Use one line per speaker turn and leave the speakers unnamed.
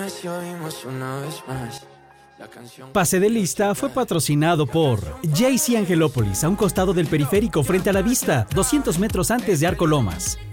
Pase de Lista fue patrocinado por JC Angelópolis, a un costado del periférico frente a la vista, 200 metros antes de Arco Lomas.